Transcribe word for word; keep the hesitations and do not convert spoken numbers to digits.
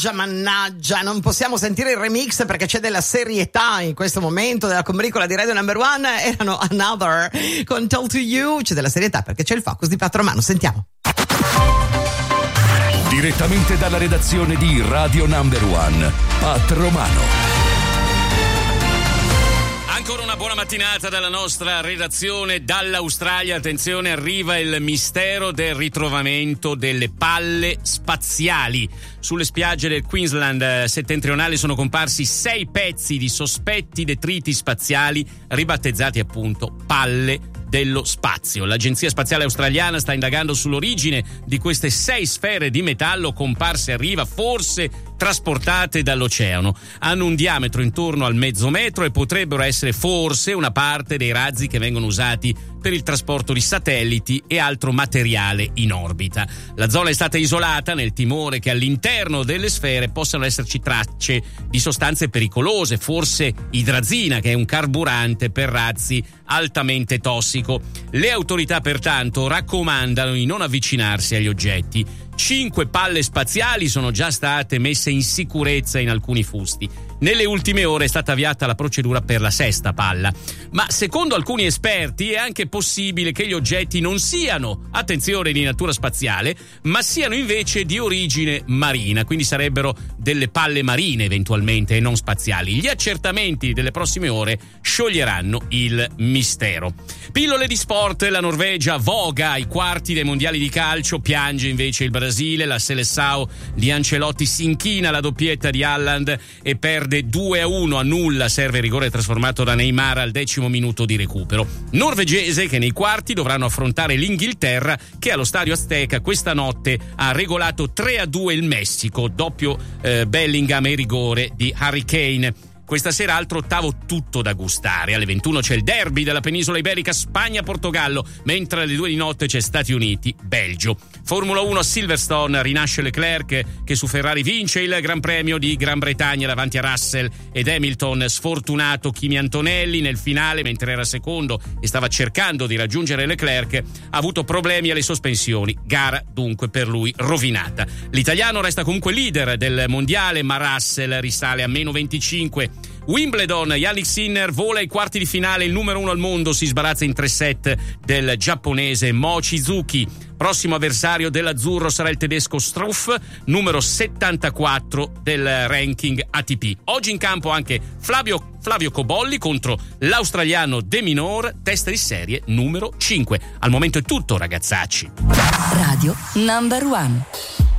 Mannaggia, mannaggia, non possiamo sentire il remix perché c'è della serietà in questo momento della combricola di Radio Number One. Erano Another con Told to You. C'è della serietà perché c'è il focus di Pat Romano. Sentiamo. Direttamente dalla redazione di Radio Number One, Pat Romano. Ancora una buona mattinata dalla nostra redazione dall'Australia. Attenzione, arriva il mistero del ritrovamento delle palle spaziali. Sulle spiagge del Queensland settentrionale sono comparsi sei pezzi di sospetti detriti spaziali, ribattezzati appunto palle dello spazio. L'Agenzia Spaziale Australiana sta indagando sull'origine di queste sei sfere di metallo comparse a riva, forse trasportate dall'oceano. Hanno un diametro intorno al mezzo metro e potrebbero essere forse una parte dei razzi che vengono usati per il trasporto di satelliti e altro materiale in orbita. La zona è stata isolata nel timore che all'interno delle sfere possano esserci tracce di sostanze pericolose, forse idrazina, che è un carburante per razzi altamente tossico. Le autorità pertanto raccomandano di non avvicinarsi agli oggetti. Cinque palle spaziali sono già state messe in sicurezza in alcuni fusti. Nelle ultime ore è stata avviata la procedura per la sesta palla. Ma secondo alcuni esperti è anche possibile che gli oggetti non siano, attenzione, di natura spaziale, ma siano invece di origine marina, quindi sarebbero delle palle marine eventualmente e non spaziali. Gli accertamenti delle prossime ore scioglieranno il mistero. Pillole di sport: la Norvegia voga ai quarti dei mondiali di calcio, piange invece il Brasile, la Seleção di Ancelotti si inchina alla doppietta di Haaland e perde due a uno a nulla, serve il rigore trasformato da Neymar al decimo minuto di recupero. Norvegese che nei quarti dovranno affrontare l'Inghilterra, che allo stadio Azteca questa notte ha regolato tre a due il Messico, doppio eh, Bellingham e rigore di Harry Kane. Questa sera altro ottavo tutto da gustare. Alle ventuno c'è il derby della penisola iberica, Spagna-Portogallo, mentre alle due di notte c'è Stati Uniti-Belgio. Formula uno a Silverstone, rinasce Leclerc che su Ferrari vince il Gran Premio di Gran Bretagna davanti a Russell ed Hamilton. Sfortunato Kimi Antonelli nel finale, mentre era secondo e stava cercando di raggiungere Leclerc, ha avuto problemi alle sospensioni, gara dunque per lui rovinata. L'italiano resta comunque leader del mondiale, ma Russell risale a meno venticinque. Wimbledon, Yannick Sinner vola ai quarti di finale, il numero uno al mondo si sbarazza in tre set del giapponese Mochizuki. Prossimo avversario dell'azzurro sarà il tedesco Struff, numero settantaquattro del ranking A T P. Oggi in campo anche Flavio, Flavio Cobolli contro l'australiano De Minaur, testa di serie numero cinque. Al momento è tutto, ragazzacci. Radio Number One.